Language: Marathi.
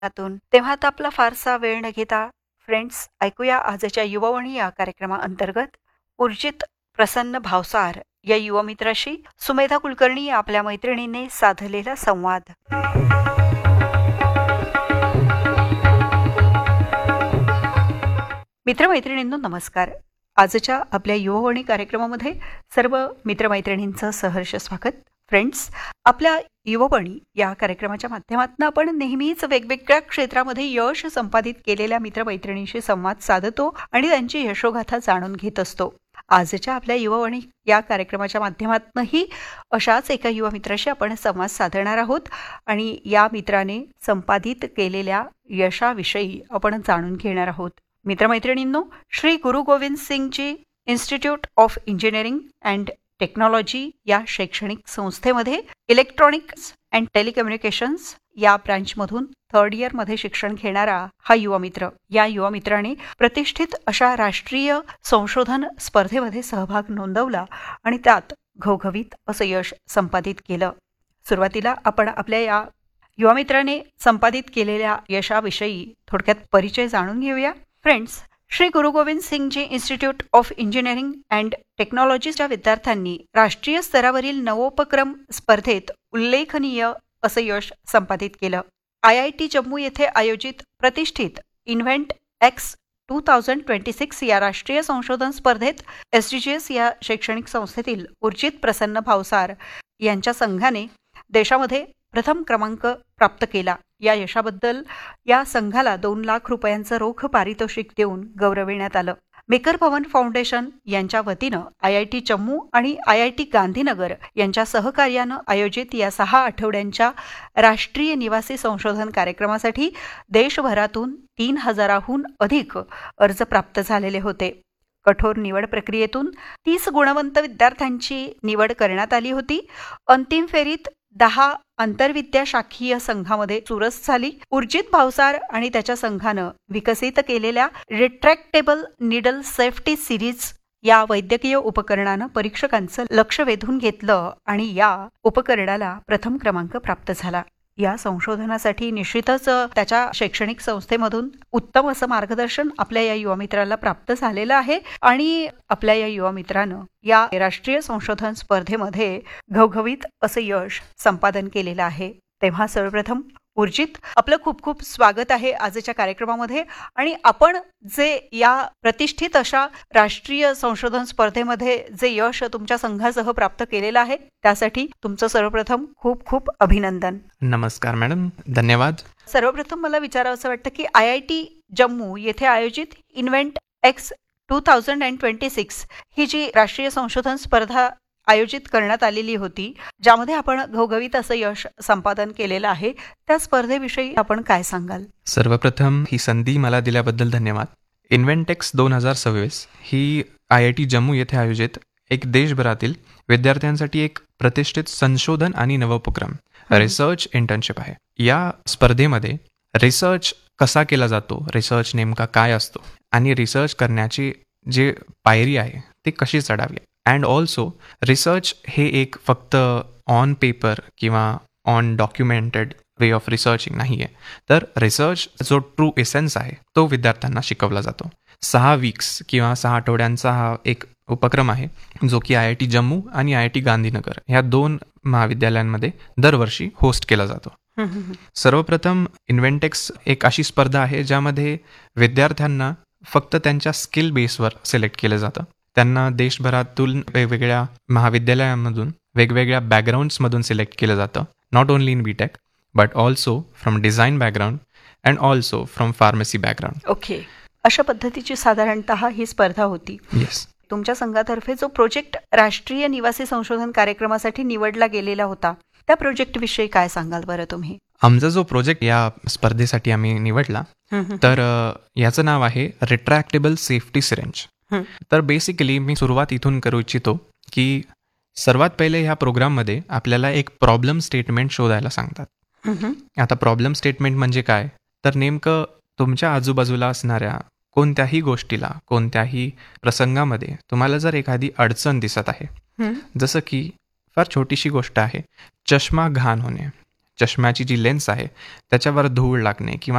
त्यातून तेव्हा आता आपला फारसा वेळ न घेता फ्रेंड्स ऐकूया आजच्या युवावाणी या कार्यक्रमाअंतर्गत उर्जित प्रसन्न भावसार या युवा मित्राशी सुमेधा कुलकर्णी या आपल्या मैत्रिणीने साधलेला संवाद. मित्रमैत्रिणींनो नमस्कार. आजच्या आपल्या युवावाणी कार्यक्रमामध्ये सर्व मित्रमैत्रिणींचं सहर्ष स्वागत. फ्रेंड्स, आपल्या युवावाणी या कार्यक्रमाच्या माध्यमातून आपण नेहमीच वेगवेगळ्या क्षेत्रामध्ये यश संपादित केलेल्या मित्रमैत्रिणींशी संवाद साधतो आणि त्यांची यशोगाथा जाणून घेत असतो. आजच्या आपल्या युवावाणी या कार्यक्रमाच्या माध्यमातूनही अशाच एका युवा मित्राशी आपण संवाद साधणार आहोत आणि या मित्राने संपादित केलेल्या यशाविषयी आपण जाणून घेणार आहोत. मित्रमैत्रिणींनो, श्री गुरु Govind Singhji institute of engineering and technology या शैक्षणिक संस्थेमध्ये इलेक्ट्रॉनिक्स अँड टेलिकम्युनिकेशन्स या ब्रांचमधून 3rd इयरमध्ये शिक्षण घेणारा हा युवा मित्र. या युवा मित्राने प्रतिष्ठित अशा राष्ट्रीय संशोधन स्पर्धेमध्ये सहभाग नोंदवला आणि त्यात घवघवीत असं यश संपादित केलं. सुरुवातीला आपण आपल्या या युवा मित्राने संपादित केलेल्या यशाविषयी थोडक्यात परिचय जाणून घेऊया. Friends, Shri Guru Govind Singhji institute of engineering and टेक्नॉलॉजीच्या विद्यार्थ्यांनी राष्ट्रीय स्तरावरील नवोपक्रम स्पर्धेत उल्लेखनीय असं यश संपादित केलं. IIT जम्मू येथे आयोजित प्रतिष्ठित इन्व्हेंट एक्स 2026 या राष्ट्रीय संशोधन स्पर्धेत SDGs या शैक्षणिक संस्थेतील उर्जित प्रसन्न भावसार यांच्या संघाने देशामध्ये प्रथम क्रमांक प्राप्त केला. या यशाबद्दल या संघाला 2 लाख रुपयांचं रोख पारितोषिक देऊन गौरविण्यात आलं. मेकर भवन फाउंडेशन यांच्या वतीनं IIT जम्मू आणि IIT गांधीनगर यांच्या सहकार्यानं आयोजित या 6 आठवड्यांच्या राष्ट्रीय निवासी संशोधन कार्यक्रमासाठी देशभरातून 3000हून अधिक अर्ज प्राप्त झालेले होते. कठोर निवड प्रक्रियेतून 30 गुणवंत विद्यार्थ्यांची निवड करण्यात आली होती. अंतिम फेरीत 10 आंतरविद्याशाखीय संघामध्ये चुरस झाली. उर्जित भावसार आणि त्याच्या संघानं विकसित केलेल्या रिट्रॅक्टेबल निडल सेफ्टी सिरीज या वैद्यकीय उपकरणानं परीक्षकांचं लक्ष वेधून घेतलं आणि या उपकरणाला प्रथम क्रमांक प्राप्त झाला. या संशोधनासाठी निश्चितच त्याच्या शैक्षणिक संस्थेमधून उत्तम असं मार्गदर्शन आपल्या या युवा मित्राला प्राप्त झालेलं आहे आणि आपल्या या युवा मित्रानं या राष्ट्रीय संशोधन स्पर्धेमध्ये घवघवीत असं यश संपादन केलेलं आहे. तेव्हा सर्वप्रथम उर्जित, आपलं खूप खूप स्वागत आहे आजच्या कार्यक्रमामध्ये. आणि आपण जे या प्रतिष्ठित अशा राष्ट्रीय संशोधन स्पर्धेमध्ये जे यश तुमच्या संघासह प्राप्त केलेलं आहे त्यासाठी तुमचं सर्वप्रथम खूप खूप अभिनंदन. नमस्कार मॅडम, धन्यवाद. सर्वप्रथम मला विचारावं वाटतं की IIT जम्मू येथे आयोजित इन्व्हेंट एक्स 2026 ही जी राष्ट्रीय संशोधन स्पर्धा आयोजित करण्यात आलेली होती, ज्यामध्ये आपण घवघवीत असं यश संपादन केलेलं आहे, त्या स्पर्धेविषयी आपण काय सांगाल? सर्वप्रथम ही संधी मला दिल्याबद्दल धन्यवाद. इन्व्हेंटेक्स 2026 ही IIT जम्मू येथे आयोजित एक देशभरातील विद्यार्थ्यांसाठी एक प्रतिष्ठित संशोधन आणि नवोपक्रम रिसर्च इंटर्नशिप आहे. या स्पर्धेमध्ये रिसर्च कसा केला जातो, रिसर्च नेमका काय असतो आणि रिसर्च करण्याची जी पायरी आहे ती कशी चढावी, अँड ऑल्सो रिसर्च हे एक फक्त ऑन पेपर किंवा on documented way of researching नाही आहे, तर रिसर्च जो ट्रू एसेन्स आहे तो विद्यार्थ्यांना शिकवला जातो. 6 वीक्स किंवा 6 आठवड्यांचा हा एक उपक्रम आहे जो की IIT जम्मू आणि IIT गांधीनगर ह्या 2 महाविद्यालयांमध्ये दरवर्षी होस्ट केला जातो. सर्वप्रथम इन्व्हेंटेक्स एक अशी स्पर्धा आहे ज्यामध्ये विद्यार्थ्यांना फक्त त्यांच्या स्किल बेसवर सिलेक्ट केलं जातं. त्यांना देशभरातून वेगवेगळ्या महाविद्यालयांमधून वेगवेगळ्या बॅकग्राऊंड्समधून सिलेक्ट केलं जातं. Not only in BTech but also from design background and also from pharmacy background. Okay, अशा पद्धतीची साधारणतः ही स्पर्धा होती. येस. तुमच्या संघातर्फे जो प्रोजेक्ट राष्ट्रीय निवासी संशोधन कार्यक्रमासाठी निवडला गेलेला होता, त्या प्रोजेक्ट विषयी काय सांगाल बरं तुम्ही? आमचा जो प्रोजेक्ट या स्पर्धेसाठी आम्ही निवडला तर याचं नाव आहे रिट्रॅक्टेबल सेफ्टी सिरेंज. तर बेसिकली मी सुरुवात इथून करू इच्छितो की सर्वात पहिले ह्या प्रोग्राममध्ये आपल्याला एक प्रॉब्लेम स्टेटमेंट शोधायला सांगतात. आता प्रॉब्लेम स्टेटमेंट म्हणजे काय, तर नेमकं तुमच्या आजूबाजूला असणाऱ्या कोणत्याही गोष्टीला, कोणत्याही प्रसंगामध्ये तुम्हाला जर एखादी अडचण दिसत आहे, जसं की फार छोटीशी गोष्ट आहे, चष्मा घाण होणे. चष्म्याची जी लेन्स आहे त्याच्यावर धूळ लागणे किंवा